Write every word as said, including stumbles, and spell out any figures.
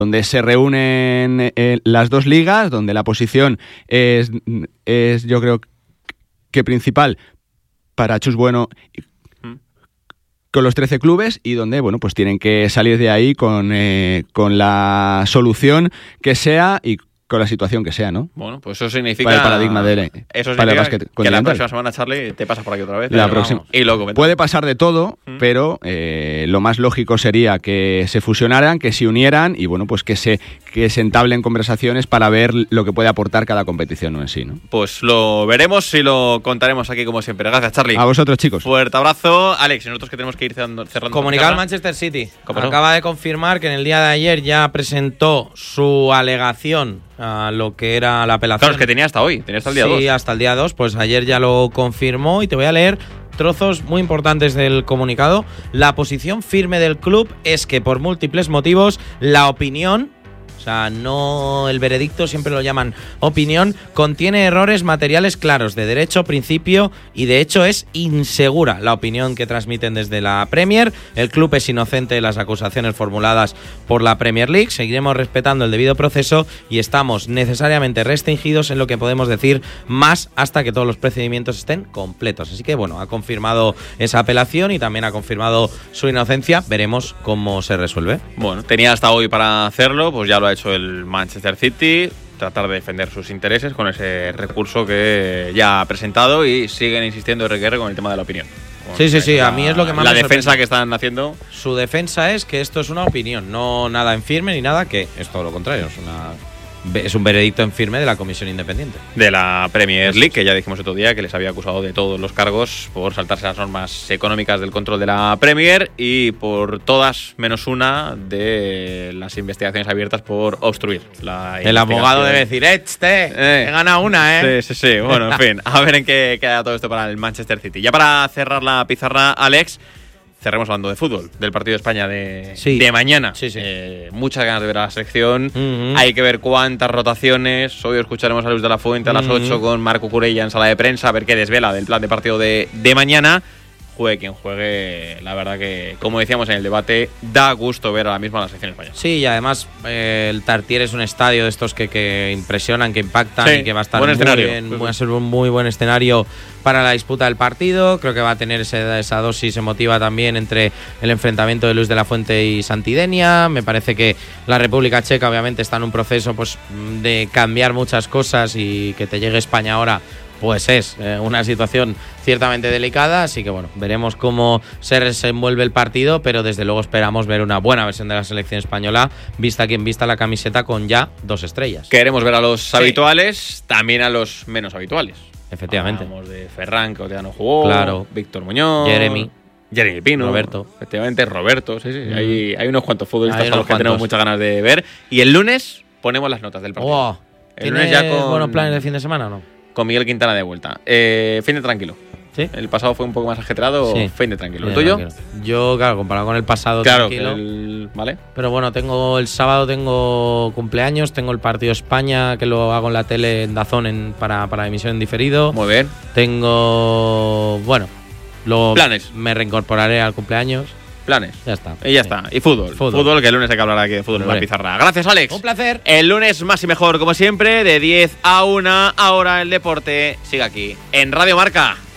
donde se reúnen eh, las dos ligas, donde la posición es, es yo creo que principal para Chus Bueno con los trece clubes, y donde bueno pues tienen que salir de ahí con, eh, con la solución que sea y con la situación que sea, ¿no? Bueno, pues eso significa... Para el paradigma de... Eso para significa el que continental. la próxima semana, Charlie, te pasas por aquí otra vez. La próxima. Y lo comentamos. Puede pasar de todo, mm. pero eh, lo más lógico sería que se fusionaran, que se unieran y bueno, pues que se, que se entablen conversaciones para ver lo que puede aportar cada competición en sí, ¿no? Pues lo veremos y lo contaremos aquí como siempre. Gracias, Charlie. A vosotros, chicos. Fuerte abrazo. Alex, y nosotros que tenemos que ir cerrando. cerrando Comunicado al Manchester City. ¿Cómo no? Acaba de confirmar que en el día de ayer ya presentó su alegación a lo que era la apelación. Claro, es que tenía hasta hoy, tenía hasta el día dos. Sí, hasta el día dos, pues ayer ya lo confirmó y te voy a leer trozos muy importantes del comunicado. La posición firme del club es que por múltiples motivos la opinión, o sea, no el veredicto, siempre lo llaman opinión, contiene errores materiales claros de derecho, principio y de hecho es insegura la opinión que transmiten desde la Premier. El club es inocente de las acusaciones formuladas por la Premier League. Seguiremos respetando el debido proceso y estamos necesariamente restringidos en lo que podemos decir más hasta que todos los procedimientos estén completos. Así que bueno, ha confirmado esa apelación y también ha confirmado su inocencia. Veremos cómo se resuelve. Bueno, tenía hasta hoy para hacerlo, pues ya lo ha hecho el Manchester City, tratar de defender sus intereses con ese recurso que ya ha presentado, y siguen insistiendo R Q R con el tema de la opinión. Con sí, sí, sí, la, a mí es lo que más la me defensa sorprende. que están haciendo. Su defensa es que esto es una opinión, no nada en firme ni nada, que es todo lo contrario, es una es un veredicto en firme de la Comisión Independiente De la Premier League, que ya dijimos otro día que les había acusado de todos los cargos por saltarse las normas económicas del control de la Premier y por todas menos una de las investigaciones abiertas por obstruir la El abogado debe decir, este, eh, he ganado una, ¿eh? Sí, sí, sí. Bueno, en fin, a ver en qué queda todo esto para el Manchester City. Ya para cerrar la pizarra, Alex, cerremos hablando de fútbol, del partido de España de, sí. de mañana. Sí, sí. Eh, muchas ganas de ver a la selección. Uh-huh. Hay que ver cuántas rotaciones. Hoy escucharemos a Luis de la Fuente a las uh-huh. ocho con Marco Curella en sala de prensa, a ver qué desvela del plan de partido de, de mañana. Juegue quien juegue, la verdad que, como decíamos en el debate, da gusto ver ahora mismo a la selección española. Sí, y además eh, el Tartiere es un estadio de estos que, que impresionan, que impactan sí, y que va a estar buen muy escenario. bien, va a ser un muy buen escenario para la disputa del partido. Creo que va a tener ese, esa dosis emotiva también entre el enfrentamiento de Luis de la Fuente y Santidenia. Me parece que la República Checa obviamente está en un proceso pues de cambiar muchas cosas, y que te llegue España ahora pues es eh, una situación ciertamente delicada, así que bueno, veremos cómo se desenvuelve el partido, pero desde luego esperamos ver una buena versión de la selección española, vista quien vista la camiseta con ya dos estrellas. Queremos ver a los sí. habituales, también a los menos habituales. Efectivamente. Hablamos de Ferran, que ya no jugó, claro. Víctor Muñoz, Jeremy. Jeremy Pino, Roberto. Efectivamente, Roberto, sí, sí. Mm. Hay, hay unos cuantos futbolistas hay a los que tenemos muchas ganas de ver. Y el lunes ponemos las notas del partido. Oh, el lunes ya con buenos planes de fin de semana o no? Con Miguel Quintana de vuelta. Eh, fin de tranquilo. ¿Sí? El pasado fue un poco más ajetreado. Sí. Fin de tranquilo. ¿El Bien, tuyo? Tranquilo. Yo, claro, comparado con el pasado, claro, tranquilo. El, vale. Pero bueno, tengo el sábado tengo cumpleaños, tengo el partido España, que lo hago en la tele en Dazón en, para, para emisión en diferido. Muy bien. Tengo, bueno, luego planes. Me reincorporaré al cumpleaños. Planes. Ya está. Y ya sí. está. Y fútbol. fútbol. Fútbol, que el lunes hay que hablar aquí de fútbol Hombre. en la pizarra. Gracias, Alex. Un placer. El lunes más y mejor, como siempre, de diez a una. Ahora el deporte sigue aquí, en Radio Marca.